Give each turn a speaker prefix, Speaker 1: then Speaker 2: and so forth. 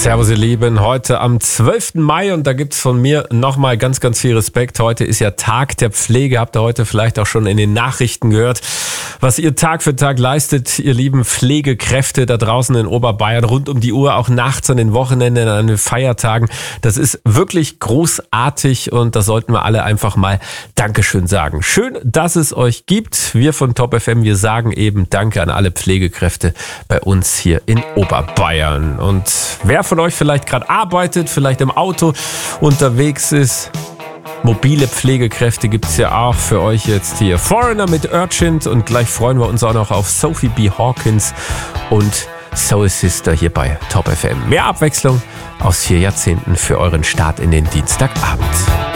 Speaker 1: Servus ihr Lieben, heute am 12. Mai und da gibt's von mir nochmal ganz, ganz viel Respekt. Heute ist ja Tag der Pflege, habt ihr heute vielleicht auch schon in den Nachrichten gehört, was ihr Tag für Tag leistet, ihr lieben Pflegekräfte da draußen in Oberbayern, rund um die Uhr, auch nachts an den Wochenenden, an den Feiertagen. Das ist wirklich großartig und da sollten wir alle einfach mal Dankeschön sagen. Schön, dass es euch gibt. Wir von Top FM, wir sagen eben Danke an alle Pflegekräfte bei uns hier in Oberbayern. Und wer von euch vielleicht gerade arbeitet, vielleicht im Auto unterwegs ist, mobile Pflegekräfte gibt's ja auch für euch jetzt hier. Foreigner mit Urgent und gleich freuen wir uns auch noch auf Sophie B. Hawkins und Soul Sister hier bei Top FM. Mehr Abwechslung aus 4 Jahrzehnten für euren Start in den Dienstagabend.